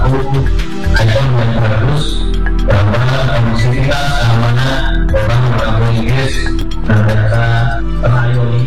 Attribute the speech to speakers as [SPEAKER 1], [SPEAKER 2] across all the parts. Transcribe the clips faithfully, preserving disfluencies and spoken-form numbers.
[SPEAKER 1] satu ikon yang bagus bahwa kondusivitas keamanan orang kampung Inggris senantiasa terayoni.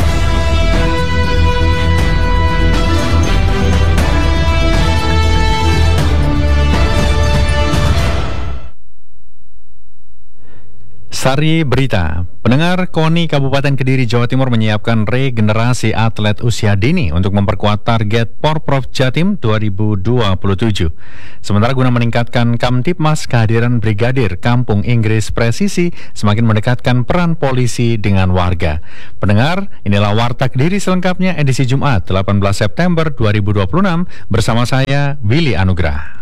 [SPEAKER 2] Sari Berita. Pendengar, KONI Kabupaten Kediri, Jawa Timur menyiapkan regenerasi atlet usia dini untuk memperkuat target Porprov Jatim dua ribu dua puluh tujuh. Sementara guna meningkatkan Kamtipmas, kehadiran Brigadir Kampung Inggris Presisi semakin mendekatkan peran polisi dengan warga. Pendengar, inilah Warta Kediri selengkapnya edisi Jumat delapan belas September dua ribu dua puluh enam bersama saya, Willy Anugrah.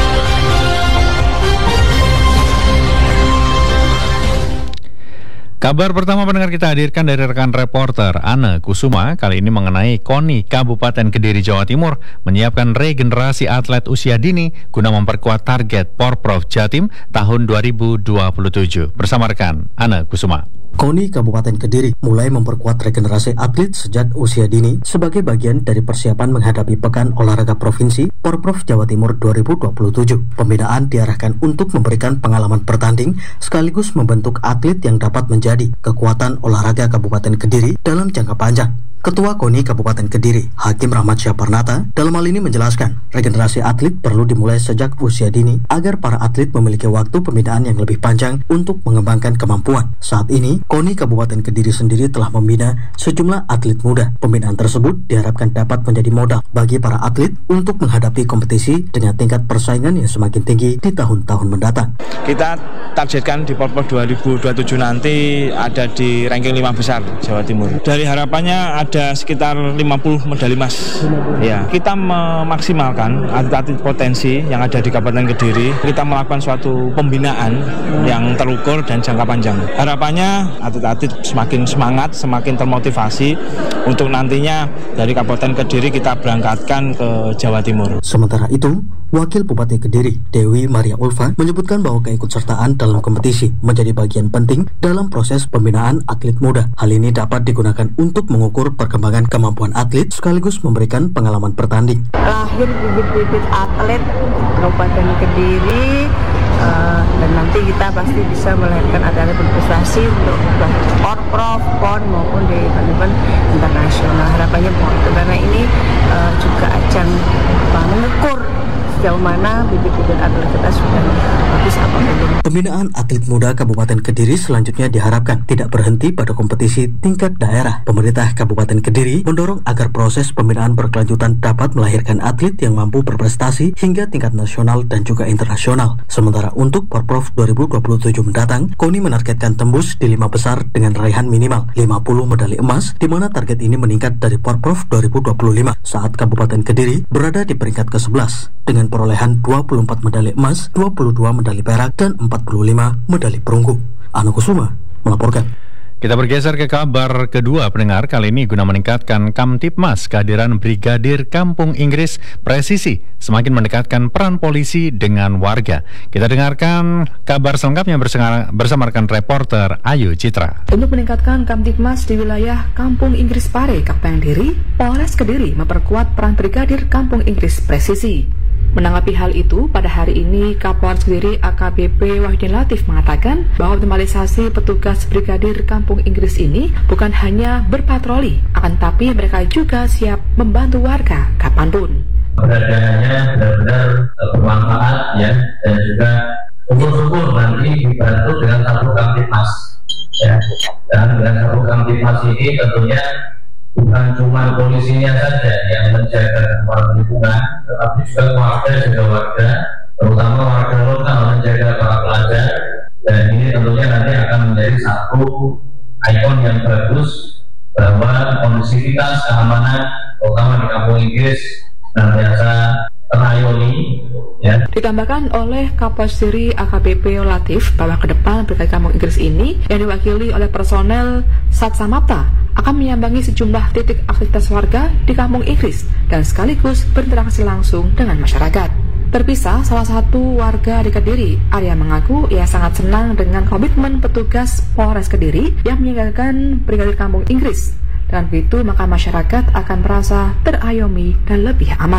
[SPEAKER 2] Kabar pertama pendengar kita hadirkan dari rekan reporter Anne Kusuma, kali ini mengenai KONI Kabupaten Kediri, Jawa Timur menyiapkan regenerasi atlet usia dini guna memperkuat target Porprov Jatim tahun dua ribu dua puluh tujuh. Bersama rekan Anne Kusuma.
[SPEAKER 3] KONI Kabupaten Kediri mulai memperkuat regenerasi atlet sejak usia dini sebagai bagian dari persiapan menghadapi Pekan Olahraga Provinsi Porprov Jawa Timur dua ribu dua puluh tujuh. Pembinaan diarahkan untuk memberikan pengalaman bertanding sekaligus membentuk atlet yang dapat menjadi kekuatan olahraga Kabupaten Kediri dalam jangka panjang. Ketua KONI Kabupaten Kediri, Hakim Rahmat Syaparnata, dalam hal ini menjelaskan, regenerasi atlet perlu dimulai sejak usia dini agar para atlet memiliki waktu pembinaan yang lebih panjang untuk mengembangkan kemampuan. Saat ini, KONI Kabupaten Kediri sendiri telah membina sejumlah atlet muda. Pembinaan tersebut diharapkan dapat menjadi modal bagi para atlet untuk menghadapi kompetisi dengan tingkat persaingan yang semakin tinggi di tahun-tahun mendatang.
[SPEAKER 4] Kita targetkan di Porprov dua ribu dua puluh tujuh nanti ada di ranking lima besar Jawa Timur. Dari harapannya ada sekitar lima puluh medali emas. Ya, kita memaksimalkan atlet-atlet potensi yang ada di Kabupaten Kediri. Kita melakukan suatu pembinaan yang terukur dan jangka panjang. Harapannya atlet-atlet semakin semangat, semakin termotivasi untuk nantinya dari Kabupaten Kediri kita berangkatkan ke Jawa Timur.
[SPEAKER 3] Sementara itu, Wakil Bupati Kediri, Dewi Maria Ulfa, menyebutkan bahwa keikutsertaan dalam kompetisi menjadi bagian penting dalam proses pembinaan atlet muda. Hal ini dapat digunakan untuk mengukur perkembangan kemampuan atlet sekaligus memberikan pengalaman bertanding.
[SPEAKER 5] Lahir bibit-bibit atlet Kabupaten Kediri, uh, dan nanti kita pasti bisa melahirkan atlet berprestasi untuk Porprov, PON maupun di event-event internasional. Harapannya begitu, karena ini uh, juga ajang uh, mengukur sejauh mana bibit-bibit atlet kita sudah bagus apa belum.
[SPEAKER 3] Pembinaan atlet muda Kabupaten Kediri selanjutnya diharapkan tidak berhenti pada kompetisi tingkat daerah. Pemerintah Kabupaten Kediri mendorong agar proses pembinaan berkelanjutan dapat melahirkan atlet yang mampu berprestasi hingga tingkat nasional dan juga internasional. Sementara untuk Porprov dua ribu dua puluh tujuh mendatang, KONI menargetkan tembus di lima besar dengan raihan minimal lima puluh medali emas, di mana target ini meningkat dari Porprov dua ribu dua puluh lima saat Kabupaten Kediri berada di peringkat ke sebelas dengan perolehan dua puluh empat medali emas, dua puluh dua medali perak, dan empat puluh lima medali perunggu. Anu Kusuma melaporkan.
[SPEAKER 2] Kita bergeser ke kabar kedua pendengar, kali ini guna meningkatkan Kamtipmas, kehadiran Brigadir Kampung Inggris Presisi semakin mendekatkan peran polisi dengan warga. Kita dengarkan kabar selengkapnya bersama rekan reporter Ayu Citra.
[SPEAKER 6] Untuk meningkatkan Kamtipmas di wilayah Kampung Inggris Pare, Kabupaten Kediri, Polres Kediri memperkuat peran Brigadir Kampung Inggris Presisi. Menanggapi hal itu, pada hari ini Kapolres Kediri A K B P Wahyudin Latif mengatakan bahwa optimalisasi petugas Brigadir Kampung Inggris ini bukan hanya berpatroli, akan tapi mereka juga siap membantu warga kapanpun.
[SPEAKER 1] Keberadaannya benar-benar bermanfaat ya, dan juga syukur-syukur nanti dibantu dengan satu Kamtipmas ya. Dan dengan satu Kamtipmas ini tentunya bukan cuma polisinya saja yang menjaga lingkungan, tetapi juga warga juga warga, terutama warga lokal menjaga para pelajar. Dan ini tentunya nanti akan menjadi satu ikon yang bagus bahwa kondusivitas keamanan, terutama di Kampung Inggris, senantiasa terayoni. Ya.
[SPEAKER 6] Ditambahkan oleh Kapolres Kediri A K B P Latif bahwa ke depan Brigadir Kampung Inggris ini yang diwakili oleh personel Satsamapta akan menyambangi sejumlah titik aktivitas warga di Kampung Inggris dan sekaligus berinteraksi langsung dengan masyarakat. Terpisah, salah satu warga di Kediri, Arya, mengaku ia sangat senang dengan komitmen petugas Polres Kediri yang meninggalkan Brigadir Kampung Inggris. Dengan begitu, maka masyarakat akan merasa terayomi dan lebih aman.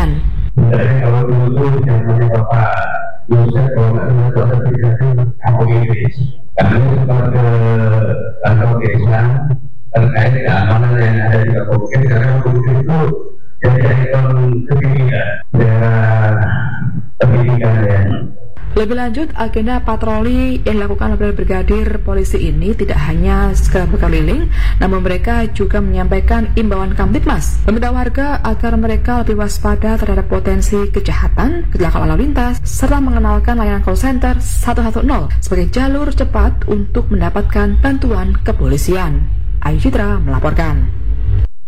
[SPEAKER 1] Misalnya kalau dulu tuh zamannya Bapak Yusuf, kalau nggak salah itu ada aplikasi kampung Inggris. Kami sempat ke kantor desa terkait keamanan yang ada di kampung Inggris, karena kampung Inggris itu jadi ikon pendidikan, daerah pendidikan ya.
[SPEAKER 6] Lebih lanjut, agenda patroli yang dilakukan oleh brigadir polisi ini tidak hanya sekedar berkeliling, namun mereka juga menyampaikan imbauan Kamtibmas, meminta warga agar mereka lebih waspada terhadap potensi kejahatan, kecelakaan lalu lintas, serta mengenalkan layanan call center satu satu nol sebagai jalur cepat untuk mendapatkan bantuan kepolisian. Ayu Citra melaporkan.